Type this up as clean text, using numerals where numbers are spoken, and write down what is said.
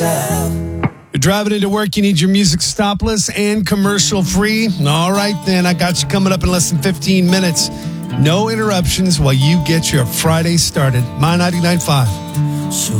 You're driving into work, you need your music stopless and commercial free. All right, then, I got you coming up in less than 15 minutes. No interruptions while you get your Friday started. My 99.5.